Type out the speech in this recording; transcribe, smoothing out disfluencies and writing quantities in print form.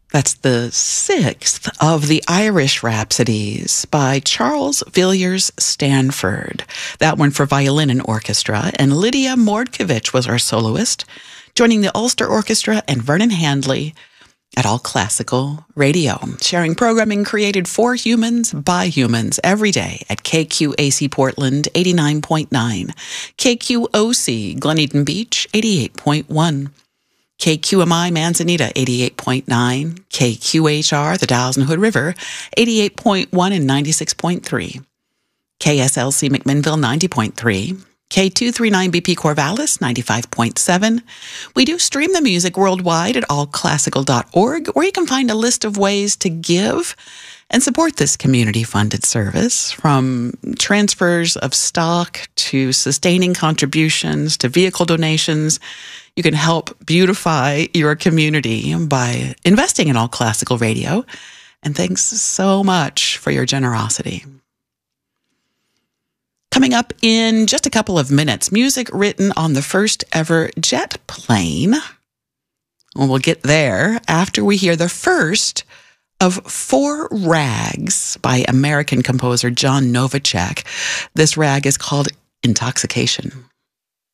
That's the sixth of the Irish Rhapsodies by Charles Villiers Stanford. That one for violin and orchestra. And Lydia Mordkovich was our soloist, joining the Ulster Orchestra and Vernon Handley at All Classical Radio, sharing programming created for humans by humans every day at KQAC Portland 89.9, KQOC Gleneden Beach 88.1, KQMI Manzanita 88.9, KQHR the Dalles and Hood River 88.1 and 96.3, KSLC McMinnville 90.3, K239BP Corvallis 95.7. We do stream the music worldwide at allclassical.org, where you can find a list of ways to give and support this community-funded service, from transfers of stock to sustaining contributions to vehicle donations. You can help beautify your community by investing in All Classical Radio. And thanks so much for your generosity. Coming up in just a couple of minutes, music written on the first ever jet plane. Well, we'll get there after we hear the first of 4 rags by American composer John Novacek. This rag is called Intoxication.